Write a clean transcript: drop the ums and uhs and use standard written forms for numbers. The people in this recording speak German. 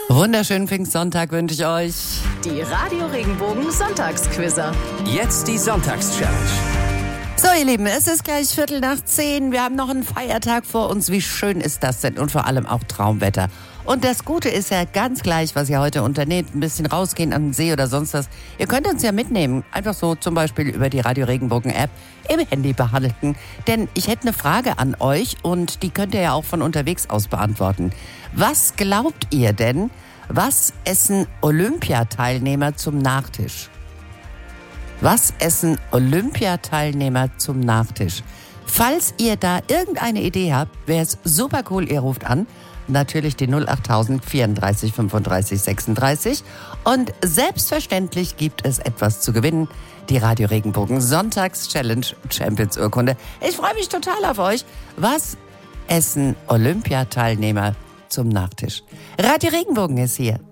Wunderschönen Pfingstsonntag wünsche ich euch. Die Radio Regenbogen Sonntagsquizzer. Jetzt die Sonntagschallenge. So, ihr Lieben, es ist gleich 9:15. Wir haben noch einen Feiertag vor uns. Wie schön ist das denn? Und vor allem auch Traumwetter. Und das Gute ist ja ganz gleich, was ihr heute unternehmt. Ein bisschen rausgehen an den See oder sonst was. Ihr könnt uns ja mitnehmen. Einfach so zum Beispiel über die Radio Regenbogen App im Handy behalten. Denn ich hätte eine Frage an euch und die könnt ihr ja auch von unterwegs aus beantworten. Was glaubt ihr denn, was essen Olympiateilnehmer zum Nachtisch? Was essen Olympiateilnehmer zum Nachtisch? Falls ihr da irgendeine Idee habt, wäre es super cool, ihr ruft an. Natürlich die 08000 34 35 36. Und selbstverständlich gibt es etwas zu gewinnen. Die Radio Regenbogen Sonntags-Challenge Champions Urkunde. Ich freue mich total auf euch. Was essen Olympiateilnehmer zum Nachtisch? Radio Regenbogen ist hier.